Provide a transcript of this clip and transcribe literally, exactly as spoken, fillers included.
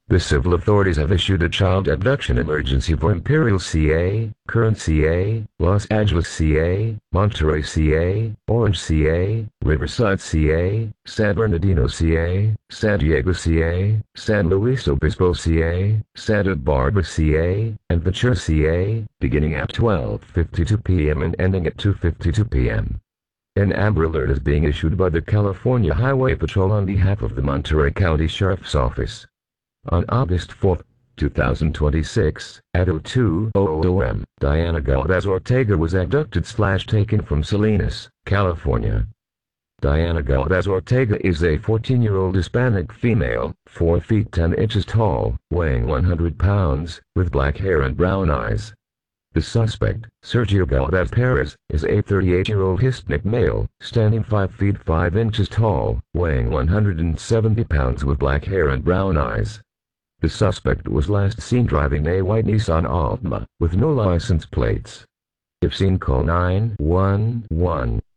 The civil authorities have issued a child abduction emergency for Imperial C A, Kern C A, Los Angeles C A, Monterey C A, Orange C A, Riverside C A, San Bernardino C A, San Diego C A, San Luis Obispo C A, Santa Barbara C A, and Ventura C A, beginning at twelve fifty-two p m and ending at two fifty-two p m An Amber Alert is being issued by the California Highway Patrol on behalf of the Monterey County Sheriff's Office. On August fourth, two thousand twenty-six, at oh two hundred a m, Diana Galvez Ortega was abducted slash taken from Salinas, California. Diana Galvez Ortega is a fourteen-year-old Hispanic female, four feet ten inches tall, weighing one hundred pounds, with black hair and brown eyes. The suspect, Sergio Galvez Perez, is a thirty-eight-year-old Hispanic male, standing five feet five inches tall, weighing one hundred seventy pounds with black hair and brown eyes. The suspect was last seen driving a white Nissan Altima, with no license plates. If seen, call nine one one.